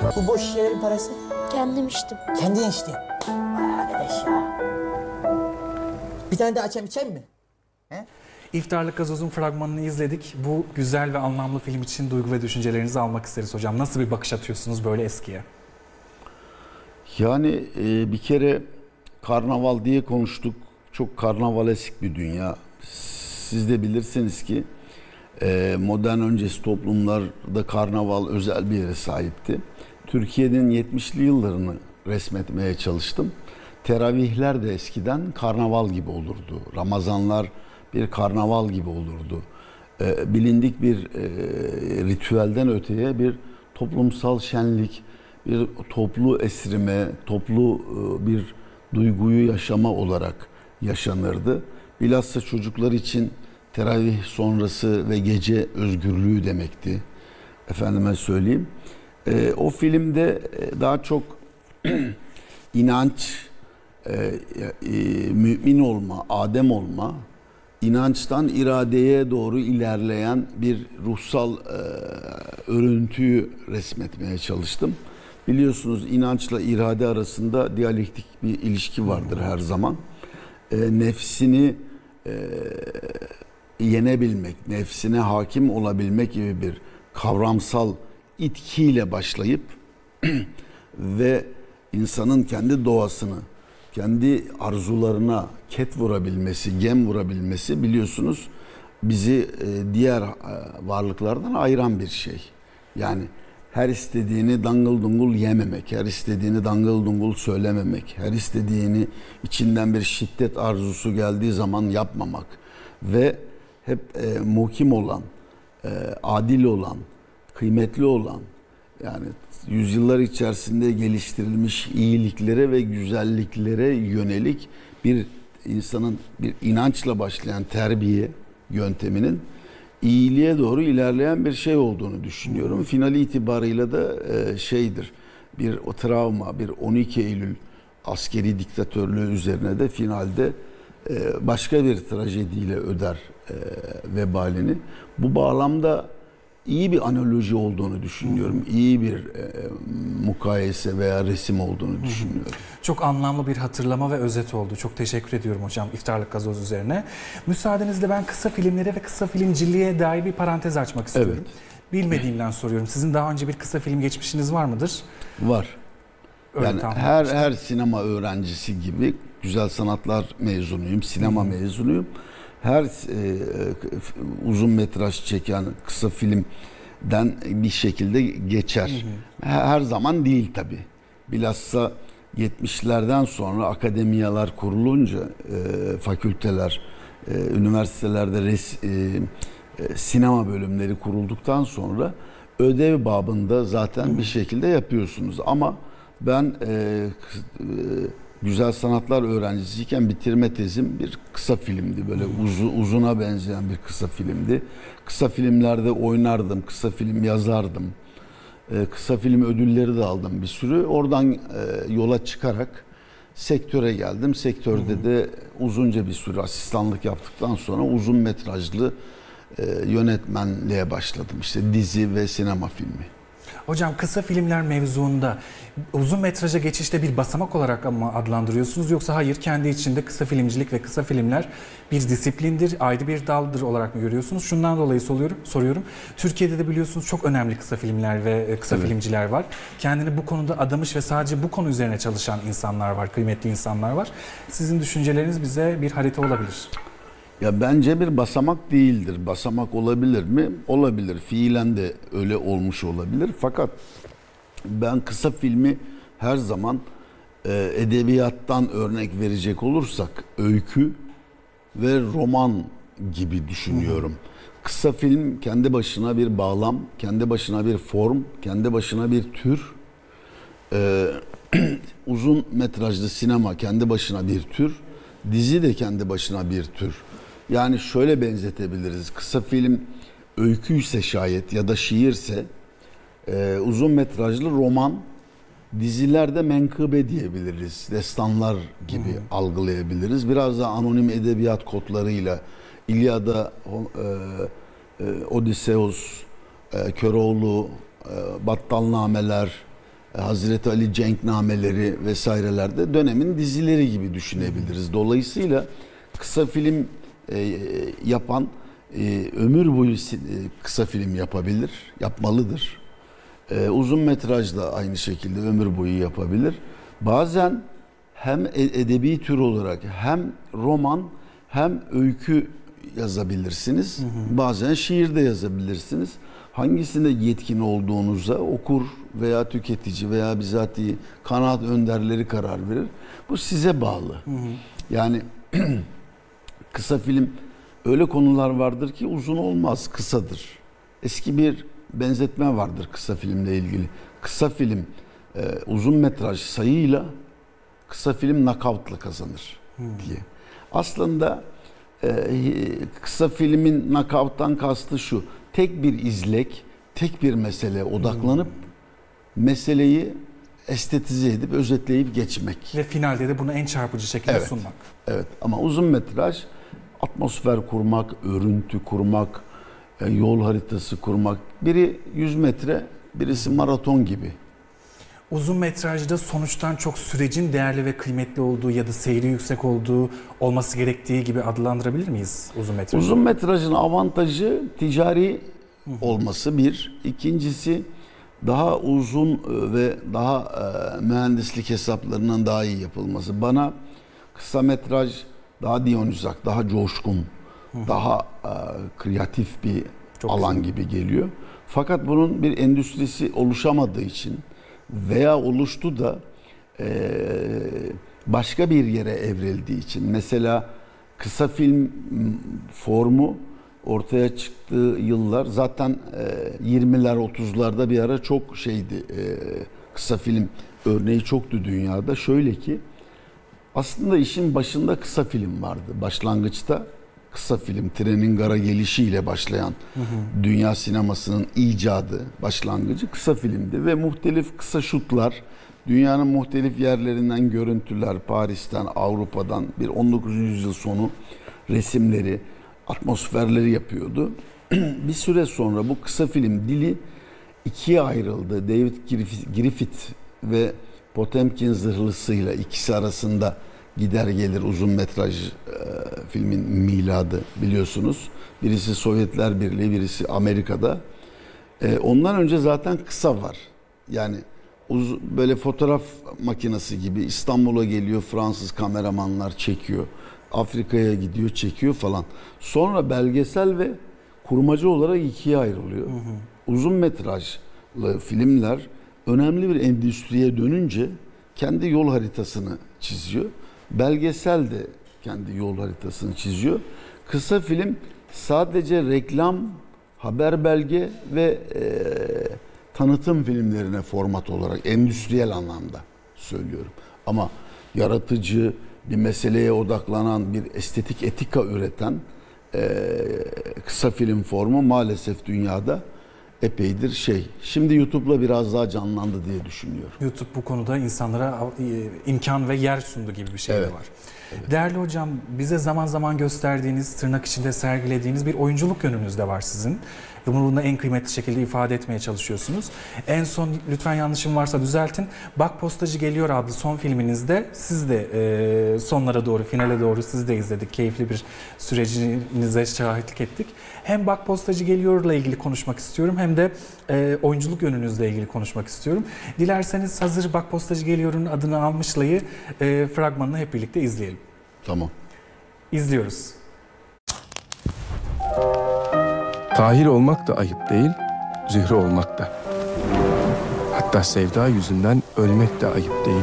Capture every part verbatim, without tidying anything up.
Bu boş şişelerin parası? Kendim içtim. Kendin içtin. Vay arkadaş ya. Bir tane daha açayım, içeyim mi? He? İftarlık Gazoz'un fragmanını izledik. Bu güzel ve anlamlı film için duygu ve düşüncelerinizi almak isteriz hocam. Nasıl bir bakış atıyorsunuz böyle eskiye? Yani e, bir kere karnaval diye konuştuk. Çok karnavalesk bir dünya. Siz de bilirsiniz ki e, modern öncesi toplumlarda karnaval özel bir yere sahipti. Türkiye'nin yetmişli yıllarını resmetmeye çalıştım. Teravihler de eskiden karnaval gibi olurdu. Ramazanlar bir karnaval gibi olurdu. E, bilindik bir e, ritüelden öteye bir toplumsal şenlik, bir toplu esrime, toplu e, bir duyguyu yaşama olarak yaşanırdı. Bilhassa çocuklar için teravih sonrası ve gece özgürlüğü demekti. Efendime söyleyeyim. E, o filmde daha çok inanç, e, e, mümin olma, Adem olma, inançtan iradeye doğru ilerleyen bir ruhsal e, örüntüyü resmetmeye çalıştım. Biliyorsunuz inançla irade arasında diyalektik bir ilişki vardır her zaman. E, nefsini e, yenebilmek, nefsine hakim olabilmek gibi bir kavramsal itkiyle başlayıp ve insanın kendi doğasını, kendi arzularına ket vurabilmesi, gem vurabilmesi biliyorsunuz bizi diğer varlıklardan ayıran bir şey. Yani her istediğini dangıl dungul yememek, her istediğini dangıl dungul söylememek, her istediğini içinden bir şiddet arzusu geldiği zaman yapmamak ve hep e, muhkim olan, e, adil olan, kıymetli olan, yani yüzyıllar içerisinde geliştirilmiş iyiliklere ve güzelliklere yönelik bir insanın bir inançla başlayan terbiye yönteminin iyiliğe doğru ilerleyen bir şey olduğunu düşünüyorum. Finali itibarıyla da e, şeydir, bir o travma, bir on iki Eylül askeri diktatörlüğü üzerine de finalde e, başka bir trajediyle öder e, vebalini. Bu bağlamda iyi bir analoji olduğunu düşünüyorum. İyi bir e, mukayese veya resim olduğunu düşünüyorum. Çok anlamlı bir hatırlama ve özet oldu. Çok teşekkür ediyorum hocam İftarlık Gazoz üzerine. Müsaadenizle ben kısa filmlere ve kısa filmciliğe dair bir parantez açmak istiyorum. Evet. Bilmediğimden soruyorum. Sizin daha önce bir kısa film geçmişiniz var mıdır? Var. Öyle Yani tahmin her etmiştim. her sinema öğrencisi gibi güzel sanatlar mezunuyum, sinema mezunuyum. Her e, uzun metraj çeken kısa filmden bir şekilde geçer. Her, her zaman değil tabii. Bilhassa yetmişlerden sonra akademiyalar kurulunca, e, fakülteler, e, üniversitelerde res, e, e, sinema bölümleri kurulduktan sonra ödev babında zaten bir şekilde yapıyorsunuz. Ama ben e, e, güzel sanatlar öğrencisiyken bitirme tezim bir kısa filmdi. Böyle uzun, uzuna benzeyen bir kısa filmdi. Kısa filmlerde oynardım, kısa film yazardım. Ee, kısa film ödülleri de aldım bir sürü. Oradan e, yola çıkarak sektöre geldim. Sektörde de uzunca bir süre asistanlık yaptıktan sonra uzun metrajlı e, yönetmenliğe başladım. İşte dizi ve sinema filmi. Hocam kısa filmler mevzuunda uzun metraja geçişte bir basamak olarak mı adlandırıyorsunuz yoksa hayır kendi içinde kısa filmcilik ve kısa filmler bir disiplindir, ayrı bir daldır olarak mı görüyorsunuz? Şundan dolayı soruyorum. soruyorum. Türkiye'de de biliyorsunuz çok önemli kısa filmler ve kısa Evet. filmciler var. Kendini bu konuda adamış ve sadece bu konu üzerine çalışan insanlar var, kıymetli insanlar var. Sizin düşünceleriniz bize bir harita olabilir. Ya bence bir basamak değildir. Basamak olabilir mi? Olabilir. Fiilen de öyle olmuş olabilir. Fakat ben kısa filmi her zaman e, edebiyattan örnek verecek olursak öykü ve roman gibi düşünüyorum. Kısa film kendi başına bir bağlam, kendi başına bir form, kendi başına bir tür. Ee, uzun metrajlı sinema kendi başına bir tür, dizi de kendi başına bir tür. Yani şöyle benzetebiliriz. Kısa film öyküyse şayet ya da şiirse, e, uzun metrajlı roman, dizilerde menkıbe diyebiliriz. Destanlar gibi hı hı. algılayabiliriz. Biraz da anonim edebiyat kodlarıyla İlyada, e, e, Odysseus, e, Köroğlu, e, Battalnameler, Hazreti Ali cenknameleri vesairelerde dönemin dizileri gibi düşünebiliriz. Dolayısıyla kısa film e, yapan e, ömür boyu e, kısa film yapabilir, yapmalıdır. E, uzun metraj da aynı şekilde ömür boyu yapabilir. Bazen hem edebi tür olarak hem roman hem öykü yazabilirsiniz. Hı hı. Bazen şiir de yazabilirsiniz. Hangisinde yetkin olduğunuza okur veya tüketici veya bizatihi kanaat önderleri karar verir. Bu size bağlı. Hı hı. Yani kısa film öyle konular vardır ki uzun olmaz, kısadır. Eski bir benzetme vardır kısa filmle ilgili. Kısa film e, uzun metraj sayıyla, kısa film knockout'la kazanır hmm. diye. Aslında e, kısa filmin knockout'tan kastı şu: tek bir izlek, tek bir meseleye odaklanıp hmm. meseleyi estetize edip özetleyip geçmek. Ve finalde de bunu en çarpıcı şekilde evet. sunmak. Evet, ama uzun metraj atmosfer kurmak, örüntü kurmak, yol haritası kurmak. Biri yüz metre, birisi maraton gibi. Uzun metrajda sonuçtan çok sürecin değerli ve kıymetli olduğu ya da seyri yüksek olduğu, olması gerektiği gibi adlandırabilir miyiz uzun metrajı? Uzun metrajın avantajı ticari olması bir. İkincisi daha uzun ve daha e, mühendislik hesaplarının daha iyi yapılması. Bana kısa metraj daha diyonizak, daha coşkun, daha e, kreatif bir çok alan güzel. gibi geliyor. Fakat bunun bir endüstrisi oluşamadığı için veya oluştu da e, başka bir yere evrildiği için, mesela kısa film formu ortaya çıktığı yıllar zaten e, yirmiler otuzlarda bir ara çok şeydi, e, kısa film örneği çoktu dünyada. Şöyle ki, aslında işin başında kısa film vardı. Başlangıçta kısa film, trenin gara gelişiyle başlayan hı hı. dünya sinemasının icadı, başlangıcı kısa filmdi ve muhtelif kısa şutlar, dünyanın muhtelif yerlerinden görüntüler, Paris'ten, Avrupa'dan bir on dokuzuncu yüzyıl sonu resimleri, atmosferleri yapıyordu. Bir süre sonra bu kısa film dili ikiye ayrıldı. David Griffith ve Potemkin zırhlısıyla ikisi arasında gider gelir uzun metraj e, filmin miladı, biliyorsunuz. Birisi Sovyetler Birliği, birisi Amerika'da. E, ondan önce zaten kısa var. Yani uz, böyle fotoğraf makinesi gibi İstanbul'a geliyor, Fransız kameramanlar çekiyor. Afrika'ya gidiyor, çekiyor falan. Sonra belgesel ve kurmaca olarak ikiye ayrılıyor. Hı hı. Uzun metrajlı filmler önemli bir endüstriye dönünce kendi yol haritasını çiziyor. Belgesel de kendi yol haritasını çiziyor. Kısa film sadece reklam, haber belge ve e, tanıtım filmlerine format olarak, endüstriyel anlamda söylüyorum. Ama yaratıcı, bir meseleye odaklanan, bir estetik etika üreten e, kısa film formu maalesef dünyada epeydir şey. Şimdi YouTube'la biraz daha canlandı diye düşünüyorum. YouTube bu konuda insanlara imkan ve yer sundu gibi bir şey evet. de var. Evet. Değerli hocam, bize zaman zaman gösterdiğiniz, tırnak içinde sergilediğiniz bir oyunculuk yönünüz de var sizin. Ve bunu da en kıymetli şekilde ifade etmeye çalışıyorsunuz. En son, lütfen yanlışım varsa düzeltin, Bak Postacı Geliyor adlı son filminizde siz de e, sonlara doğru, finale doğru siz de izledik. Keyifli bir sürecinize şahitlik ettik. Hem Bak Postacı Geliyor'la ilgili konuşmak istiyorum hem de e, oyunculuk yönünüzle ilgili konuşmak istiyorum. Dilerseniz hazır Bak Postacı Geliyor'un adını almışlayı e, fragmanını hep birlikte izleyelim. Tamam. İzliyoruz. Tahir olmak da ayıp değil, Zühre olmak da. Hatta sevda yüzünden ölmek de ayıp değil.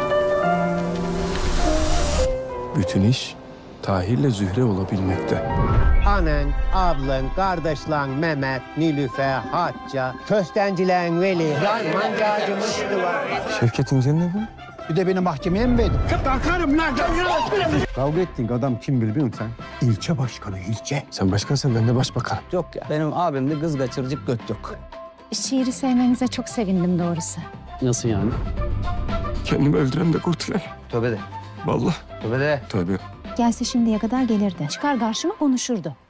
Bütün iş Tahir'le Zühre olabilmekte. Anan, ablan, kardeşlan Mehmet, Nilüfer, Hatça, köstencilerin Veli, mancacı Mustafa. Şevket'in senin ne bu? Bir de beni mahkemeye mi verdin? Bakarım lan. Kavga ettin adam kim bilir biliyor musun sen? İlçe başkanı ilçe. Sen başkansın, ben de başbakanım. Yok ya, benim abim de kız kaçırıcık göt yok. Şiiri sevmenize çok sevindim doğrusu. Nasıl yani? Kendimi öldüren de kurtulayım. Tövbe de. Vallahi. Tövbe de. Tövbe. Gelse şimdiye kadar gelirdi. Çıkar karşıma konuşurdu.